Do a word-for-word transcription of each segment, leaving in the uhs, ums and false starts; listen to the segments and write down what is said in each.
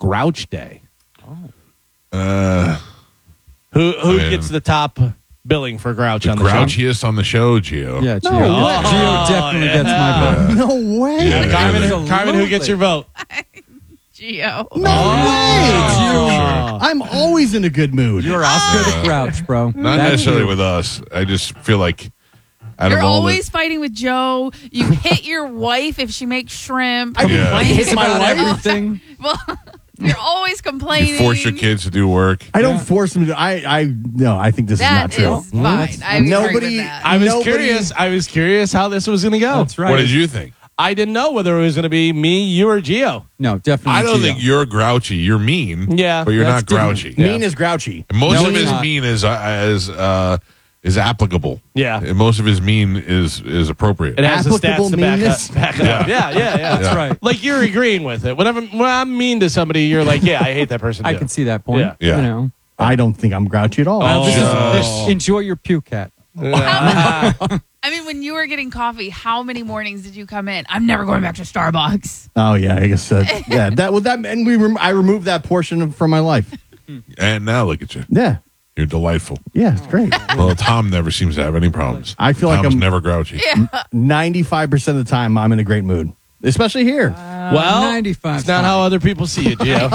Grouch Day. Uh, who who man. gets the top billing for Grouch the on the show? grouchiest on the show, Gio. Yeah, Gio. No way. Gio definitely yeah. gets my vote. No way. Yeah. Carmen, Absolutely. Carmen, who gets your vote? Gio. No Oh. way. I'm always in a good mood. You're Oscar the Grouch, bro. Not That's necessarily you. with us. I just feel like out You're of all always the, fighting with Joe. You hit your wife if she makes shrimp. I Yeah. hit my About wife. everything. Well, you're always complaining. you force your kids to do work. I don't force them to. I, I, no, I think this That is not is true. fine. I agree Nobody- with that. I was Nobody- curious. I was curious how this was going to go. That's right. What did you think? I didn't know whether it was going to be me, you, or Gio. No, definitely. I don't Gio. think you're grouchy. You're mean. Yeah. but you're That's not different. grouchy. Mean is grouchy. And most No, of he's his not. mean is uh, is uh, is applicable. Yeah. And most of his mean is is appropriate. It has the Applicable stats to back meanness? up. Back it up. Yeah, yeah, yeah. That's right. Like you're agreeing with it. Whenever when I'm mean to somebody, you're like, yeah, I hate that person. I too. can see that point. Yeah. Yeah. You know. I don't think I'm grouchy at all. Well, this is- Oh. this- enjoy your puke cat. I mean, when you were getting coffee, how many mornings did you come in? I'm never going back to Starbucks. Oh yeah, I guess. Uh, yeah, that well, that and we rem- I removed that portion of, from my life. And now look at you. Yeah, You're delightful. yeah, it's great. Well, Tom never seems to have any problems. I feel like Tom's I'm- never grouchy. ninety-five percent of the time, I'm in a great mood, especially here. Well, ninety-five it's not how other people see it, Gio.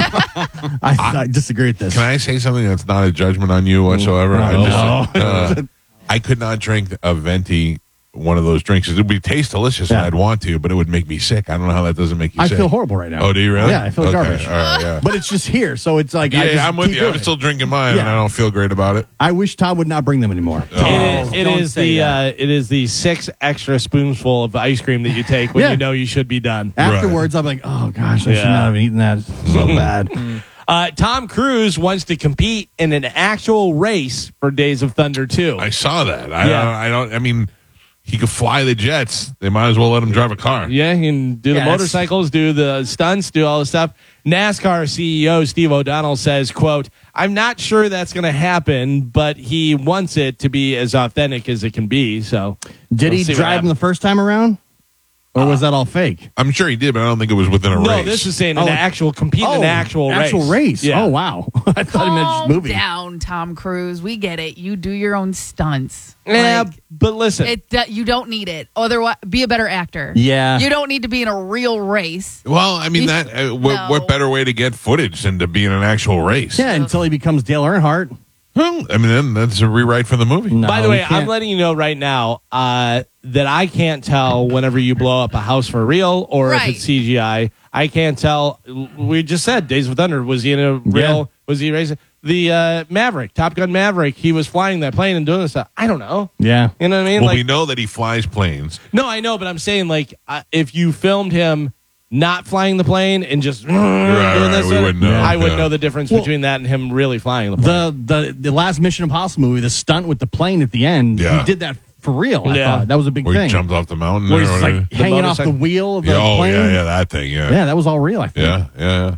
I, I disagree with this. Can I say something that's not a judgment on you whatsoever? I just, uh, I could not drink a venti, one of those drinks. It would be taste delicious, and Yeah. I'd want to, but it would make me sick. I don't know how that doesn't make you I sick. feel horrible right now. Oh, do you really? Yeah, I feel like Okay, garbage. All right, yeah. But it's just here, so it's like yeah, I just yeah, I'm with keep you. doing I'm it. still drinking mine, and Yeah. I don't feel great about it. I wish Tom would not bring them anymore. It is, it don't is say the that. uh, it is the six extra spoonful of ice cream that you take when Yeah. you know you should be done. Afterwards, I'm like, oh gosh, I should Yeah. not have eaten that. It's so bad. Uh, Tom Cruise wants to compete in an actual race for Days of Thunder two. I saw that. I, Yeah. don't, I don't. I mean, he could fly the jets. They might as well let him drive a car. Yeah, he can do the Yeah, that's- motorcycles, do the stunts, do all the stuff. NASCAR C E O Steve O'Donnell says, quote, I'm not sure that's going to happen, but he wants it to be as authentic as it can be. So Did we'll he see what drive him happens. the first time around, or was that all fake? I'm sure he did, but I don't think it was within a No, race. this is saying Oh. an actual compete in an actual race. actual race. Yeah. Oh wow, I thought he meant just Calm movie. down, Tom Cruise. We get it. You do your own stunts. Yeah, Like, but listen, it, do- you don't need it. Otherwise, be a better actor. Yeah. You don't need to be in a real race. Well, I mean, that. Uh, what, No. what better way to get footage than to be in an actual race? Yeah, until he becomes Dale Earnhardt. Well, I mean, then that's a rewrite for the movie. No, by the way, you I'm can't. letting you know right now uh, that I can't tell whenever you blow up a house for real or Right. if it's C G I. I can't tell. We just said Days of Thunder. Was he in a real? Yeah. Was he racing? The uh, Maverick, Top Gun Maverick, he was flying that plane and doing this stuff. I don't know. Yeah. You know what I mean? Well, like, we know that he flies planes. no, I know, but I'm saying like uh, if you filmed him not flying the plane and just doing right, this, we stuff, wouldn't know. I wouldn't Yeah. know the difference Well, between that and him really flying the plane. The the the last Mission Impossible movie, the stunt with the plane at the end, Yeah. he did that for real. I Yeah. thought that was a big Where he thing. jumped off the mountain. Where or he's whatever. like The hanging off the motorcycle. wheel of the yeah, oh, plane. yeah, yeah, that thing. Yeah. Yeah, that was all real. I think. Yeah, yeah,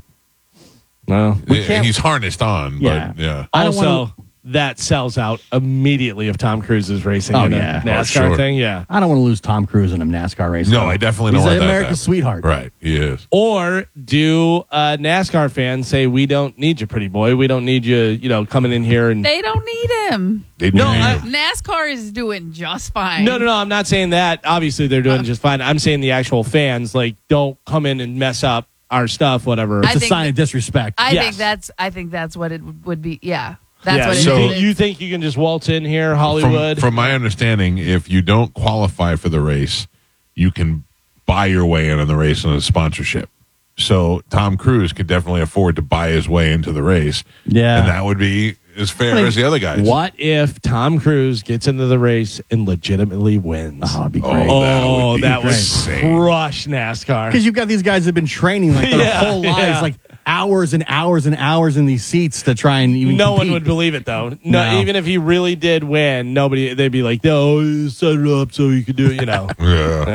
no. yeah. can't- He's harnessed on, Yeah. but yeah. I don't Also, wanna- that sells out immediately if Tom Cruise is racing Oh, in a yeah. NASCAR Oh, sure. thing. Yeah. I don't want to lose Tom Cruise in a NASCAR race. No, I definitely don't He's want an that to America's happen. sweetheart. Right, he is. Or do uh, NASCAR fans say, we don't need you, pretty boy. We don't need you, you know, coming in here and. They don't need him. They No, do. I- NASCAR is doing just fine. No, no, no. I'm not saying that. Obviously, they're doing just fine. I'm saying the actual fans, like, don't come in and mess up our stuff, whatever. I It's a think sign that- of disrespect. I Yes. think that's. I think that's what it would be. Yeah, that's yeah, what it so is. you think you can just waltz in here, from, Hollywood? from my understanding, if you don't qualify for the race, you can buy your way into the race on a sponsorship. So Tom Cruise could definitely afford to buy his way into the race. Yeah. And that would be as fair I mean, as the other guys. What if Tom Cruise gets into the race and legitimately wins? Oh, it'd be Oh, great. Oh, would be that would insane. crush NASCAR. Because you've got these guys that have been training like their Yeah, whole lives, yeah. like hours and hours and hours in these seats to try and even No one compete. would believe it, though. No, No. even if he really did win, nobody. They'd be like, "No, you set it up so you could do it." You know. Yeah. yeah.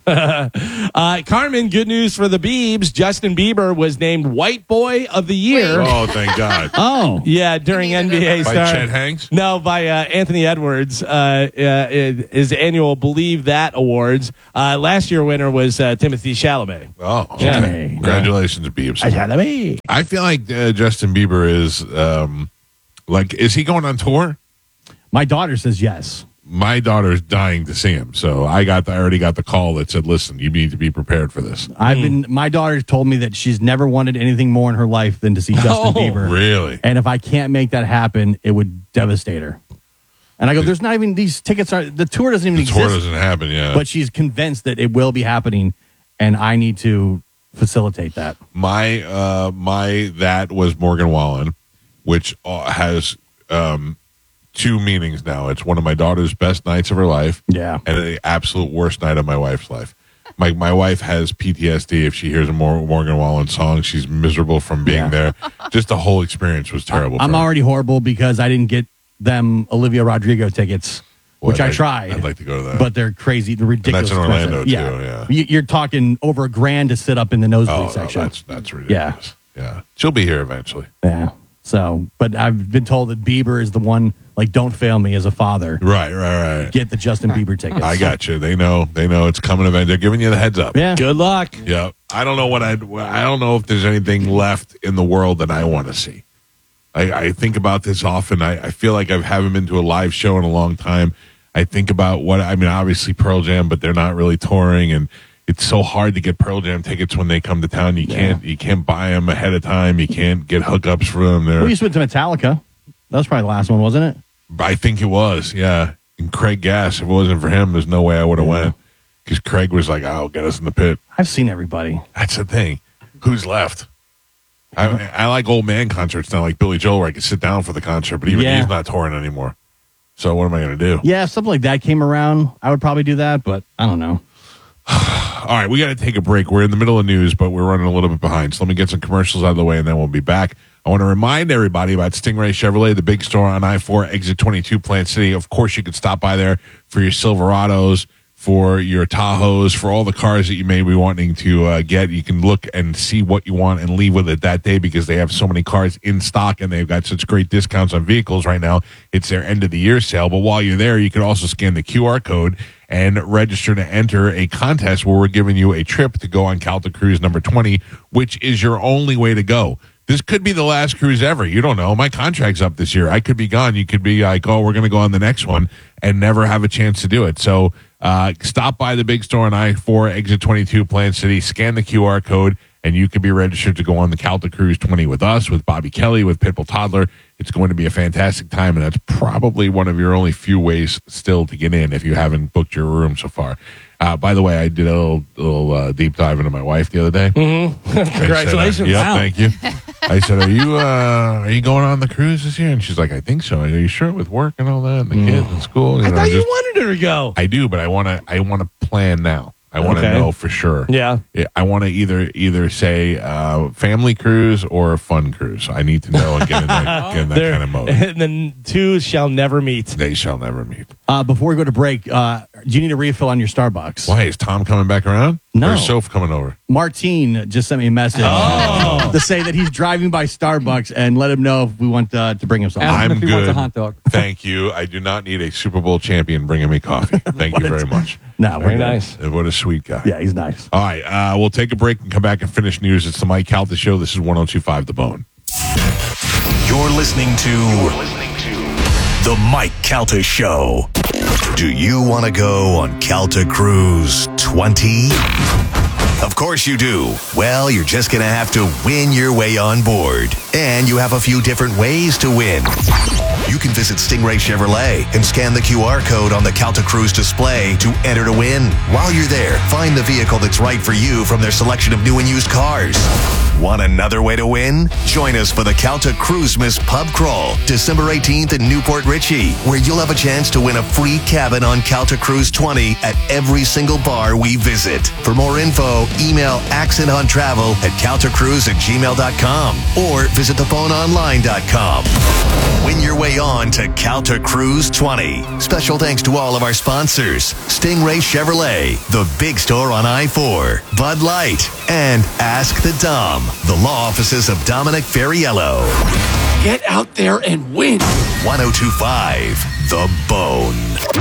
Uh, Carmen, good news for the Biebs. Justin Bieber was named White Boy of the Year. Wait. Oh, thank God. Oh. Yeah, during N B A By star. Chet Hanks? No, by uh, Anthony Edwards. Uh, uh, his annual Believe That Awards. Uh, last year winner was uh, Timothy Chalamet. Oh, okay. Yeah. Congratulations, Biebs. Chalamet. I feel like uh, Justin Bieber is, um, like, is he going on tour? My daughter says yes. My daughter's dying to see him, so I got the, I already got the call that said, "Listen, you need to be prepared for this." I've been. My daughter told me that she's never wanted anything more in her life than to see Justin Oh, Bieber. Really? And if I can't make that happen, it would devastate her. And I go, "There's not even these tickets. Are the tour doesn't even The tour exist?" doesn't happen, yeah. But she's convinced that it will be happening, and I need to facilitate that. my uh, my that was Morgan Wallen, which uh, has um, two meanings now. It's one of my daughter's best nights of her life, Yeah. and the absolute worst night of my wife's life. My my wife has P T S D if she hears a Mor- Morgan Wallen song. She's miserable from being Yeah. there. Just the whole experience was terrible. I'm for her. already horrible because I didn't get them Olivia Rodrigo tickets, which Well, I I'd- tried. I'd like to go to that. but they're crazy, they're ridiculous. that's in Orlando, expensive. too, yeah. You- You're talking over a grand to sit up in the nosebleed oh, no, section. that's that's ridiculous. Yeah. yeah. She'll be here eventually. Yeah. So, but I've been told that Bieber is the one. Like, don't fail me as a father. Right, right, right. Get the Justin Bieber tickets. I got you. They know. They know it's coming. Event. They're giving you the heads up. Yeah. Good luck. Yeah, I don't know what I'd. I don't know if there's anything left in the world that I want to see. I, I think about this often. I, I feel like I haven't been to a live show in a long time. I think about what I mean. Obviously, Pearl Jam, but they're not really touring, and it's so hard to get Pearl Jam tickets when they come to town. You can't. You can't buy them ahead of time. You can't get hookups for them. They're, We used to went to Metallica. That was probably the last one, wasn't it? I think it was. Yeah, and Craig Gass. If it wasn't for him, there's no way I would have went. Because Craig was like, "Oh, get us in the pit." I've seen everybody. That's the thing. Who's left? I, I like old man concerts now, like Billy Joel, where I can sit down for the concert, but even Yeah. he's not touring anymore. So what am I going to do? Yeah, if something like that came around, I would probably do that, but I don't know. All right, we got to take a break. We're in the middle of news, but we're running a little bit behind. So let me get some commercials out of the way, and then we'll be back. I want to remind everybody about Stingray Chevrolet, the big store on I four, exit twenty-two, Plant City. Of course, you could stop by there for your Silverados, for your Tahoes, for all the cars that you may be wanting to uh, get. You can look and see what you want and leave with it that day because they have so many cars in stock and they've got such great discounts on vehicles right now. It's their end of the year sale. But while you're there, you can also scan the Q R code and register to enter a contest where we're giving you a trip to go on Calta Cruise number twenty, which is your only way to go. This could be the last cruise ever. You don't know. My contract's up this year. I could be gone. You could be like, oh, we're going to go on the next one and never have a chance to do it. So uh, stop by the big store on I four, exit twenty-two, Plant City, scan the Q R code, and you can be registered to go on the Calta Cruise twenty with us, with Bobby Kelly, with Pitbull Toddler. It's going to be a fantastic time, and that's probably one of your only few ways still to get in if you haven't booked your room so far. Uh, by the way, I did a little, little uh, deep dive into my wife the other day. Mm-hmm. Congratulations. Yeah, Wow. thank you. I said, "Are you uh, are you going on the cruise this year?" And she's like, "I think so." I go, "You sure with work and all that, and the kids and school?" You I know, thought you just- wanted her to go. I do, but I want to. I want to plan now. I want to Okay. know for sure. Yeah. Yeah, I want to either either say uh, family cruise or fun cruise. I need to know and get in that, get in that They're- kind of mode. And then two shall never meet. They shall never meet. Uh, before we go to break, uh, do you need a refill on your Starbucks? Why is Tom coming back around? No. Or is Soph coming over? Martine just sent me a message to say that he's driving by Starbucks and let him know if we want uh, to bring him something. Ask him I'm if he wants a good. hot dog. Thank you. I do not need a Super Bowl champion bringing me coffee. Thank you very much. No, we're Very good. nice. What a sweet guy. Yeah, he's nice. All right, uh, we'll take a break and come back and finish news. It's the Mike Calta Show. This is one oh two point five The Bone. You're listening to The Mike Calta Show. Do you want to go on Calta Cruise twenty? Of course you do. Well, you're just going to have to win your way on board. And you have a few different ways to win. You can visit Stingray Chevrolet and scan the Q R code on the Calta Cruise display to enter to win. While you're there, find the vehicle that's right for you from their selection of new and used cars. Want another way to win? Join us for the Calta Cruisemas Pub Crawl, December eighteenth in Newport Richey, where you'll have a chance to win a free cabin on Calta Cruise twenty at every single bar we visit. For more info, email accent on travel at caltacruise at gmail dot com or visit the phone online dot com. Win your way on to Calta Cruise twenty. Special thanks to all of our sponsors: Stingray Chevrolet, The Big Store on I four, Bud Light, and Ask the Dom, the law offices of Dominic Ferriello. Get out there and win. ten twenty-five, The Bone.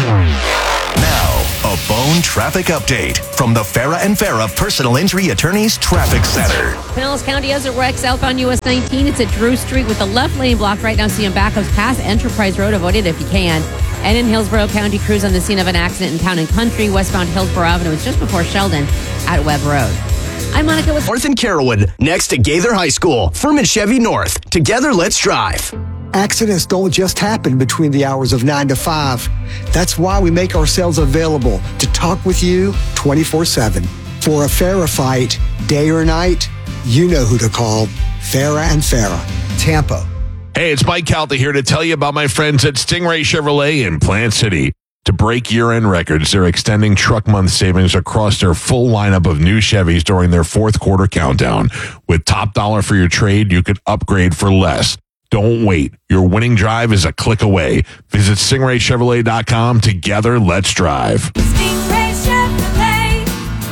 Now, a Bone traffic update from the Farah and Farah Personal Injury Attorneys Traffic Center. Pinellas County as it wrecks southbound U S nineteen. It's at Drew Street with the left lane blocked right now. Seeing backups past Enterprise Road. Avoid it if you can. And in Hillsborough County, crews on the scene of an accident in Town and Country. Westbound Hillsborough Avenue. It's just before Sheldon at Webb Road. I'm Monica with North and Carrollwood, next to Gaither High School. Furman Chevy North. Together, let's drive. Accidents don't just happen between the hours of nine to five. That's why we make ourselves available to talk with you twenty-four seven. For a Farah fight, day or night, you know who to call. Farah and Farah, Tampa. Hey, it's Mike Calta here to tell you about my friends at Stingray Chevrolet in Plant City. To break year-end records, they're extending truck month savings across their full lineup of new Chevys during their fourth quarter countdown. With top dollar for your trade, you could upgrade for less. Don't wait. Your winning drive is a click away. Visit stingray chevrolet dot com. Together, let's drive. Stingray Chevrolet.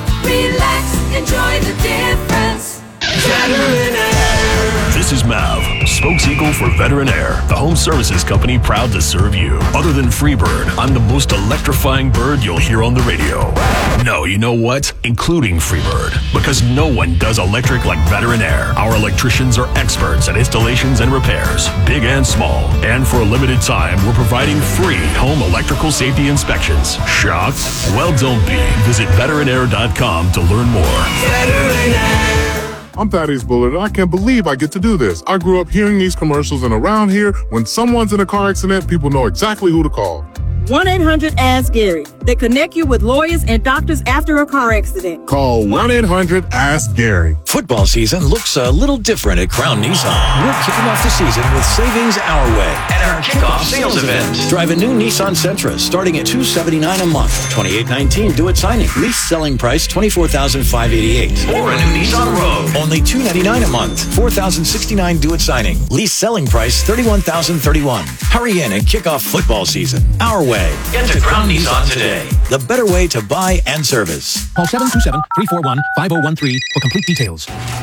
Relax, enjoy the difference. Veteran Air. This is Mav, spokeseagle for Veteran Air, the home services company proud to serve you. Other than Freebird, I'm the most electrifying bird you'll hear on the radio. No, you know what? Including Freebird. Because no one does electric like Veteran Air. Our electricians are experts at installations and repairs, big and small. And for a limited time, we're providing free home electrical safety inspections. Shocked? Well, don't be. Visit veteran air dot com to learn more. Veteran Air. I'm Thaddeus Bullard, and I can't believe I get to do this. I grew up hearing these commercials, and around here, when someone's in a car accident, people know exactly who to call. one eight hundred ask Gary. They connect you with lawyers and doctors after a car accident. Call one eight hundred ask Gary. Football season looks a little different at Crown Nissan. We're kicking off the season with savings our way at our kickoff sales event. Drive a new Nissan Sentra starting at two hundred seventy-nine dollars a month. twenty-eight nineteen due at signing. Lease selling price twenty-four thousand five hundred eighty-eight dollars. Or a new Nissan Rogue. Only two hundred ninety-nine dollars a month. four thousand sixty-nine dollars due at signing. Lease selling price thirty-one thousand thirty-one dollars. Hurry in and kick off football season our way. Get to Crown Nissan today. The better way to buy and service. Call seven two seven, three four one, five zero one three for complete details.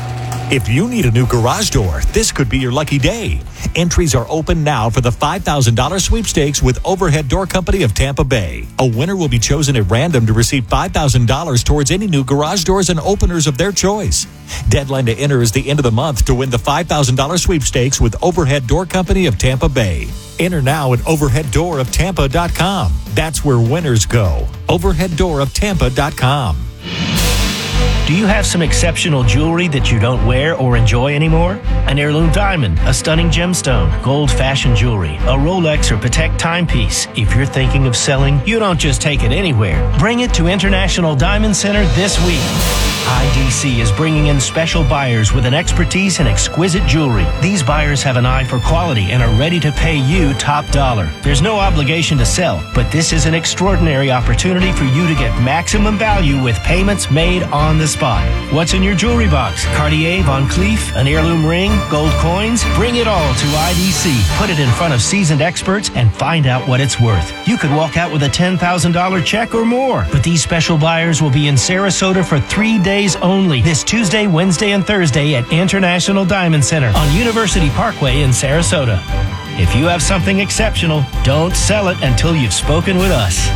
If you need a new garage door, this could be your lucky day. Entries are open now for the five thousand dollars sweepstakes with Overhead Door Company of Tampa Bay. A winner will be chosen at random to receive five thousand dollars towards any new garage doors and openers of their choice. Deadline to enter is the end of the month to win the five thousand dollars sweepstakes with Overhead Door Company of Tampa Bay. Enter now at overhead door of tampa dot com. That's where winners go. overhead door of tampa dot com. Do you have some exceptional jewelry that you don't wear or enjoy anymore? An heirloom diamond, a stunning gemstone, gold-fashioned jewelry, a Rolex or Patek timepiece. If you're thinking of selling, you don't just take it anywhere. Bring it to International Diamond Center this week. I D C is bringing in special buyers with an expertise in exquisite jewelry. These buyers have an eye for quality and are ready to pay you top dollar. There's no obligation to sell, but this is an extraordinary opportunity for you to get maximum value with payments made on the spot. What's in your jewelry box? Cartier, Van Cleef, an heirloom ring, gold coins? Bring it all to I D C. Put it in front of seasoned experts and find out what it's worth. You could walk out with a ten thousand dollars check or more. But these special buyers will be in Sarasota for three days only this Tuesday, Wednesday, and Thursday at International Diamond Center on University Parkway in Sarasota. If you have something exceptional, don't sell it until you've spoken with us.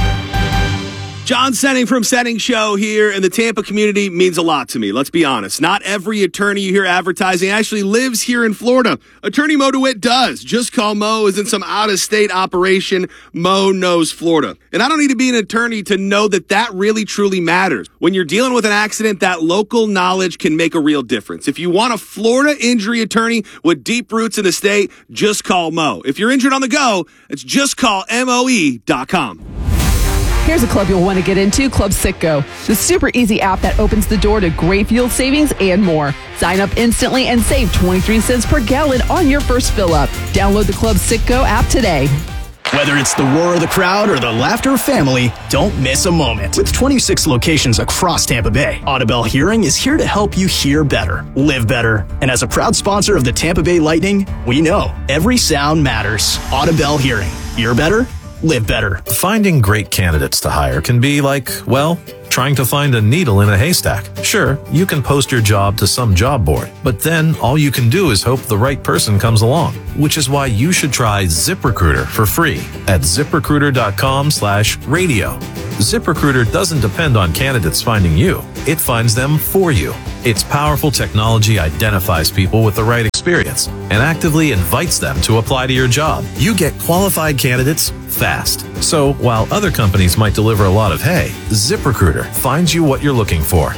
John Senning from Senning Show here in the Tampa community means a lot to me. Let's be honest. Not every attorney you hear advertising actually lives here in Florida. Attorney Mo DeWitt does. Just Call Mo is in some out-of-state operation. Mo knows Florida. And I don't need to be an attorney to know that that really truly matters. When you're dealing with an accident, that local knowledge can make a real difference. If you want a Florida injury attorney with deep roots in the state, just call Mo. If you're injured on the go, it's just call M O E dot com. Here's a club you'll want to get into, Club Citgo, the super easy app that opens the door to great fuel savings and more. Sign up instantly and save twenty-three cents per gallon on your first fill up. Download the Club Citgo app today. Whether it's the roar of the crowd or the laughter of family, don't miss a moment. With twenty-six locations across Tampa Bay, Audibel Hearing is here to help you hear better, live better. And as a proud sponsor of the Tampa Bay Lightning, we know every sound matters. Audibel Hearing. Hear better, live better. Finding great candidates to hire can be like, well, trying to find a needle in a haystack. Sure, you can post your job to some job board, but then all you can do is hope the right person comes along, which is why you should try ZipRecruiter for free at ZipRecruiter.com slash radio. ZipRecruiter doesn't depend on candidates finding you. It finds them for you. Its powerful technology identifies people with the right experience and actively invites them to apply to your job. You get qualified candidates fast. So while other companies might deliver a lot of hay, ZipRecruiter finds you what you're looking for.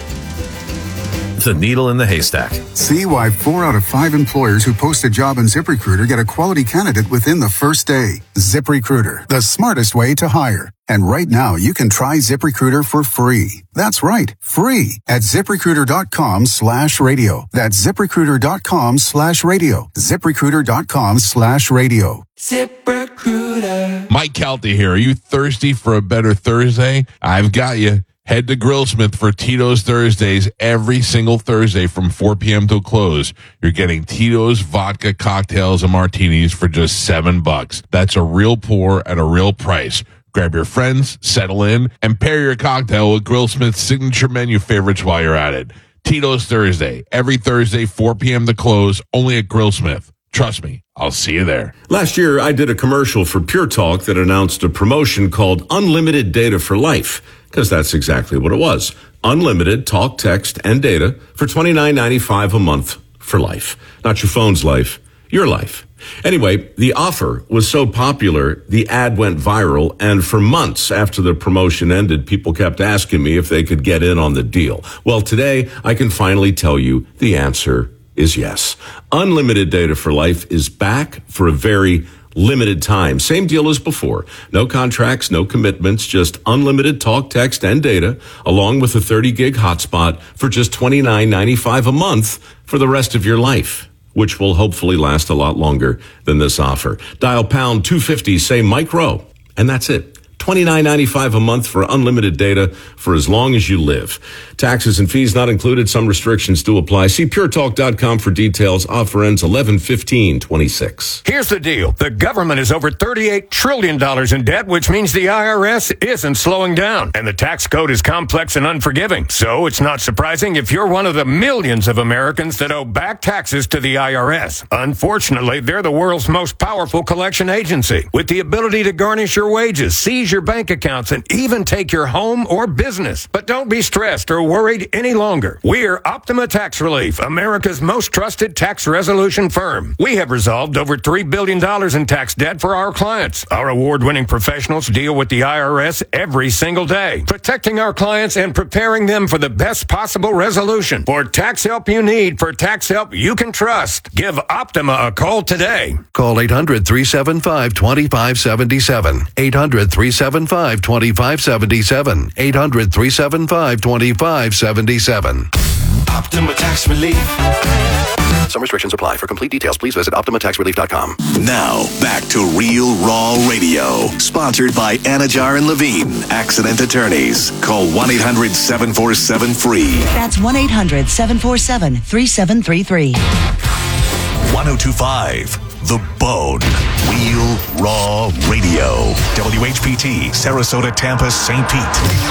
The needle in the haystack. See why four out of five employers who post a job on ZipRecruiter get a quality candidate within the first day. ZipRecruiter, the smartest way to hire. And right now, you can try ZipRecruiter for free. That's right, free at ZipRecruiter.com slash radio. That's ZipRecruiter.com slash radio. ZipRecruiter.com slash radio. ZipRecruiter. Mike Calta here. Are you thirsty for a better Thursday? I've got you. Head to Grillsmith for Tito's Thursdays every single Thursday from four p.m. till close. You're getting Tito's vodka cocktails and martinis for just seven bucks. That's a real pour at a real price. Grab your friends, settle in, and pair your cocktail with Grillsmith's signature menu favorites while you're at it. Tito's Thursday, every Thursday, four p.m. to close, only at Grillsmith. Trust me, I'll see you there. Last year, I did a commercial for Pure Talk that announced a promotion called Unlimited Data for Life, because that's exactly what it was. Unlimited talk, text, and data for twenty-nine ninety-five a month for life. Not your phone's life, your life. Anyway, the offer was so popular, the ad went viral, and for months after the promotion ended, people kept asking me if they could get in on the deal. Well, today, I can finally tell you the answer is yes. Unlimited Data for Life is back for a very limited time. Same deal as before. No contracts, no commitments, just unlimited talk, text, and data, along with a thirty gig hotspot for just twenty-nine ninety-five a month for the rest of your life, which will hopefully last a lot longer than this offer. Dial pound two fifty, say Mike Rowe, and that's it. twenty-nine ninety-five a month for unlimited data for as long as you live. Taxes and fees not included. Some restrictions do apply. See pure talk dot com for details. Offer ends eleven fifteen twenty-six. Here's the deal. The government is over thirty-eight trillion dollars in debt, which means the I R S isn't slowing down. And the tax code is complex and unforgiving. So it's not surprising if you're one of the millions of Americans that owe back taxes to the I R S. Unfortunately, they're the world's most powerful collection agency, with the ability to garnish your wages, seize your bank accounts, and even take your home or business. But don't be stressed or worried any longer. We're Optima Tax Relief, America's most trusted tax resolution firm. We have resolved over three billion dollars in tax debt for our clients. Our award-winning professionals deal with the I R S every single day, protecting our clients and preparing them for the best possible resolution. For tax help you need, for tax help you can trust, give Optima a call today. Call eight hundred, three seven five, two five seven seven. eight hundred, three seven five, two five seven seven. eight hundred, three seven five, two five seven seven. Optima Tax Relief. Some restrictions apply. For complete details, please visit optima tax relief dot com. Now, back to Real Raw Radio. Sponsored by Anajar and Levine, accident attorneys. Call one eight hundred, seven four seven, free. That's one eight hundred, seven four seven, three seven three three. one oh two point five. The Bone. Real Raw Radio. W H P T, Sarasota, Tampa, Saint Pete.